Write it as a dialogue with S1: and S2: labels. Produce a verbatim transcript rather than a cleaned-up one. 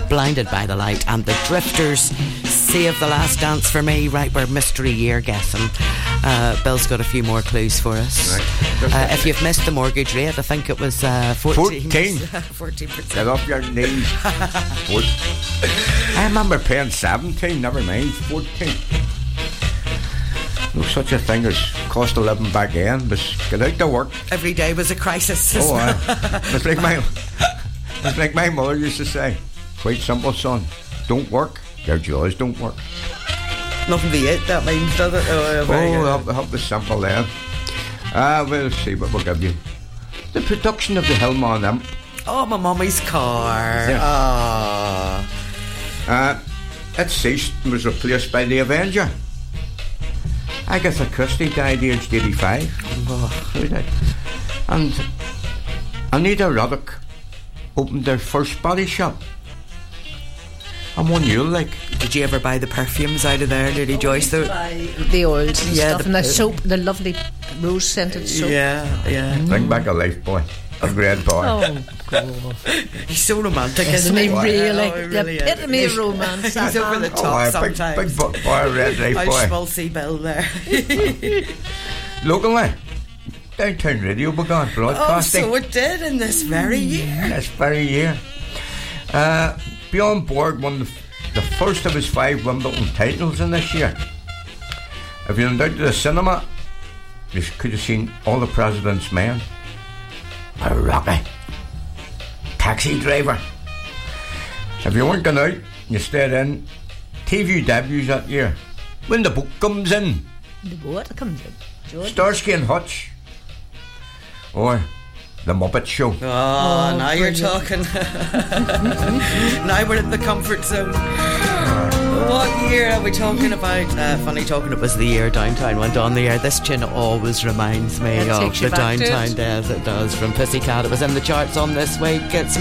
S1: Blinded by the Light, and The Drifters, Save the Last Dance for me. Right, we're mystery year guessing. Uh, Bill's got a few more clues for us. Right. Uh, if you've missed the mortgage rate, I think it was uh, fourteen.
S2: fourteen.
S1: fourteen percent.
S2: Get off your knees. I remember paying seventeen, never mind fourteen. No such a thing as cost of living back then. But get out to work.
S1: Every day was a crisis.
S2: Oh, uh, it's like my it's like my mother used to say. Quite simple, son. Don't work, your jaws don't work.
S1: Nothing to eat, that means, does it? Oh,
S2: oh that, that was simple then. Ah, uh, we'll see what we'll give you. The production of the Hillman Imp.
S1: Oh, my mummy's car.
S2: Yeah.
S1: Oh.
S2: Uh, it ceased and was replaced by the Avenger. Agatha Christie died aged eighty-five. Oh, who did? And Anita Roddick opened their first body shop. And one you'll like.
S1: Did you ever buy the perfumes out of there, Lily Joyce? The,
S3: the old
S1: yeah,
S3: stuff
S1: the,
S3: and the soap, the lovely rose scented soap.
S1: Yeah, yeah.
S2: Mm. Bring back a life boy. A great boy.
S3: Oh, God.
S1: He's so romantic,
S3: isn't he? Really?
S1: Oh, he really
S3: the epitome of romance.
S1: He's over the top
S2: oh,
S1: sometimes.
S2: Big, big boy, red life boy.
S1: How schmaltzy Bill there.
S2: Locally, Downtown Radio began broadcasting.
S1: Oh, so it did in this very year.
S2: This very year. Uh, Bjorn Borg won the, the first of his five Wimbledon titles in this year. If you went out to the cinema, you could have seen All the President's Men. A Rocky. Taxi Driver. If you weren't going out, you stayed in. T V debuts that year. When the Book Comes In.
S3: The what comes in? Jordan.
S2: Starsky and Hutch. Or The Muppet Show.
S1: Oh, oh now brilliant. You're talking. Now we're in the comfort zone. What year are we talking about? Uh, funny talking, it was the year Downtown went on the air. This tune always reminds me
S3: it
S1: of the Downtown
S3: days.
S1: It does, from Pussycat. It was in the charts on this week. It's